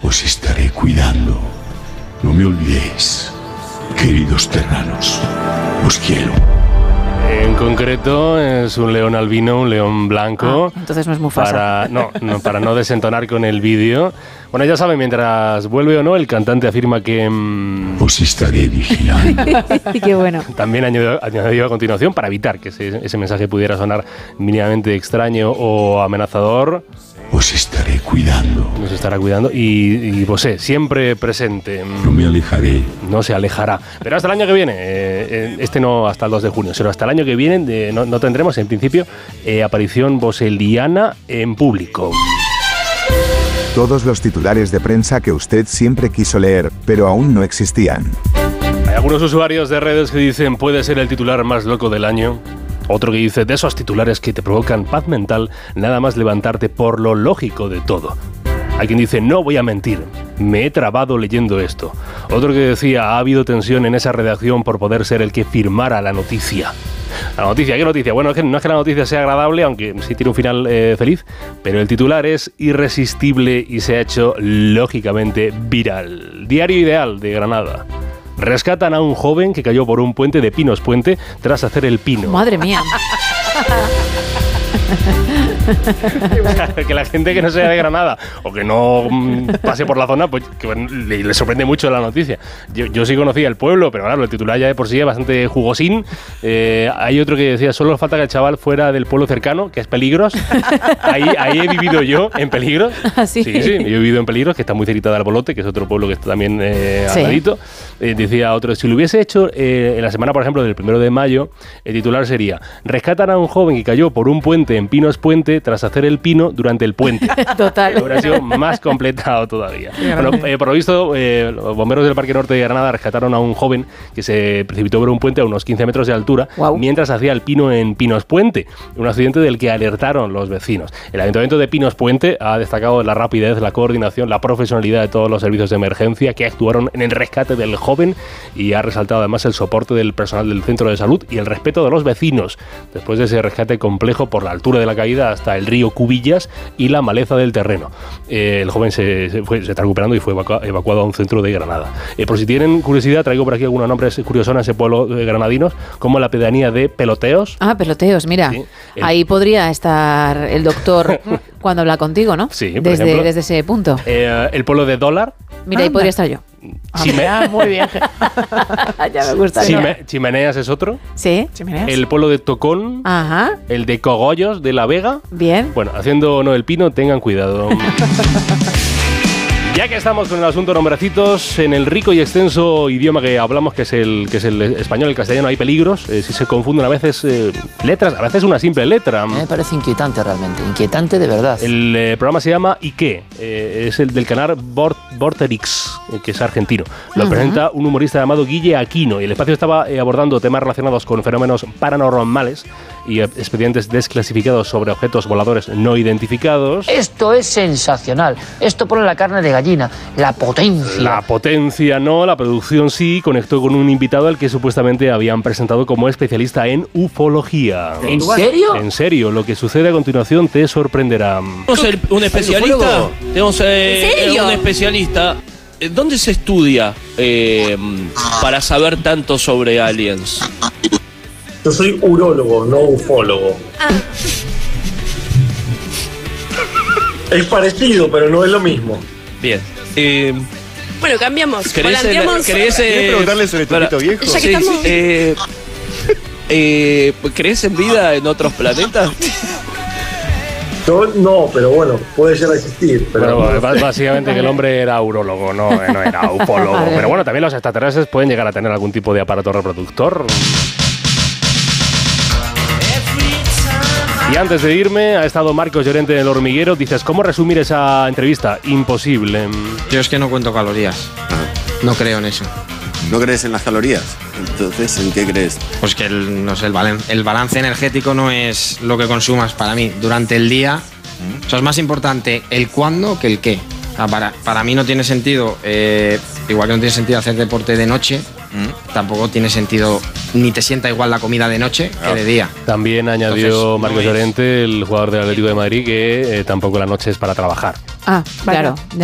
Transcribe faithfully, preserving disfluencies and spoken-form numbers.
Os estaré cuidando. No me olvidéis, queridos terranos. Os quiero. En concreto es un león albino, un león blanco. Ah, entonces no es Mufasa. Para, no, no, para no desentonar con el vídeo. Bueno, ya saben, mientras vuelve o no, el cantante afirma que... Mmm, Os estaré vigilando. Qué bueno. También añadió, añadió a continuación, para evitar que ese, ese mensaje pudiera sonar mínimamente extraño o amenazador. Os estaré cuidando. Nos estará cuidando y, y Bosé, siempre presente. No me alejaré. No se alejará. Pero hasta el año que viene, eh, este no hasta el dos de junio, sino hasta el año que viene eh, no, no tendremos, en principio, eh, aparición boseliana en público. Todos los titulares de prensa que usted siempre quiso leer, pero aún no existían. Hay algunos usuarios de redes que dicen puede ser el titular más loco del año. Otro que dice de esos titulares que te provocan paz mental nada más levantarte por lo lógico de todo. Hay quien dice no voy a mentir, me he trabado leyendo esto. Otro que decía ha habido tensión en esa redacción por poder ser el que firmara la noticia. La noticia, ¿qué noticia? Bueno, es que no es que la noticia sea agradable, aunque sí tiene un final eh, feliz, pero el titular es irresistible y se ha hecho lógicamente viral. Diario Ideal de Granada. Rescatan a un joven que cayó por un puente de Pinos Puente tras hacer el pino. Madre mía. Que la gente que no sea de Granada o que no mm, pase por la zona, pues que le, le sorprende mucho la noticia. Yo, yo sí conocía el pueblo, pero claro, el titular ya de por sí es bastante jugosín. Eh, hay otro que decía, solo falta que el chaval fuera del pueblo cercano, que es Peligros. Ahí, ahí he vivido yo, en Peligros. ¿Ah, sí? Sí, sí, yo he vivido en Peligros, que está muy cerquita de Albolote, que es otro pueblo que está también eh, al Sí. ladito. Eh, decía otro, si lo hubiese hecho eh, en la semana, por ejemplo, del primero de mayo, el titular sería, rescatan a un joven que cayó por un puente en Pinos Puente tras hacer el pino durante el puente. Total. Hubiera sido más completado todavía. Bueno, eh, por lo visto, eh, los bomberos del Parque Norte de Granada rescataron a un joven que se precipitó por un puente a unos quince metros de altura Wow. mientras hacía el pino en Pinos Puente, un accidente del que alertaron los vecinos. El Ayuntamiento de Pinos Puente ha destacado la rapidez, la coordinación, la profesionalidad de todos los servicios de emergencia que actuaron en el rescate del joven y ha resaltado además el soporte del personal del centro de salud y el respeto de los vecinos después de ese rescate complejo por la altura de la caída hasta el río Cubillas y la maleza del terreno. Eh, el joven se, se, fue, se está recuperando y fue evacu- evacuado a un centro de Granada. Eh, por si tienen curiosidad, traigo por aquí algunos nombres curiosos en ese pueblo de granadinos, como la pedanía de Peloteos. Ah, peloteos, mira. Sí, el- Ahí podría estar el doctor cuando habla contigo, ¿no? Sí, por desde, ejemplo. desde ese punto. Eh, el pueblo de Dólar. Mira, ahí Anda. podría estar yo. Chime- Ah, muy bien. Ya me gusta. Chime- Chimeneas es otro. Sí. Chimeneas. El pueblo de Tocón. Ajá. El de Cogollos de La Vega. Bien. Bueno, haciendo o no el pino, tengan cuidado. Ya que estamos con el asunto nombrecitos, en el rico y extenso idioma que hablamos, que es el, que es el español, el castellano, hay peligros. Eh, si se confunden a veces eh, letras, a veces una simple letra. Me parece inquietante realmente, inquietante de verdad. El eh, programa se llama ¿Y qué? Eh, es el del canal Bort- Vorterix, eh, que es argentino. Lo Ajá. presenta un humorista llamado Guille Aquino y el espacio estaba eh, abordando temas relacionados con fenómenos paranormales y eh, expedientes desclasificados sobre objetos voladores no identificados. Esto es sensacional. Esto pone la carne de gallina, la potencia. La potencia no, la producción sí, conectó con un invitado al que supuestamente habían presentado como especialista en ufología. ¿En serio? En serio, lo que sucede a continuación te sorprenderá. Tenemos el- un especialista. ufólogo? Tenemos eh, ¿En serio? un especialista. Eh, ¿Dónde se estudia eh, para saber tanto sobre aliens? Yo soy urólogo, no ufólogo. Es parecido, pero no es lo mismo. Bien. Eh, Bueno, cambiamos. ¿Querés, Volanteamos. ¿querés, eh, ¿Querés preguntarle sobre tu para- pito viejo? Ya que Sí, estamos- sí, eh, eh, ¿crees en vida en otros planetas? Yo no, pero bueno, puede llegar a existir. Pero Bueno, b- básicamente que el hombre era urólogo, no, no era ufólogo. Vale. Pero bueno, también los extraterrestres pueden llegar a tener algún tipo de aparato reproductor. Y antes de irme, ha estado Marcos Llorente en El Hormiguero. Dices, ¿cómo resumir esa entrevista? Imposible. Yo es que no cuento calorías. No creo en eso. ¿No crees en las calorías? Entonces, ¿en qué crees? Pues que el, no sé, el, balen- el balance energético no es lo que consumas para mí durante el día. O sea, es más importante el cuándo que el qué. O sea, para, para mí no tiene sentido, eh, igual que no tiene sentido hacer deporte de noche, tampoco tiene sentido, ni te sienta igual la comida de noche que de día. También añadió Entonces, Marcos no es- Llorente, el jugador del Atlético de Madrid, que eh, tampoco la noche es para trabajar. Ah, Vale. claro.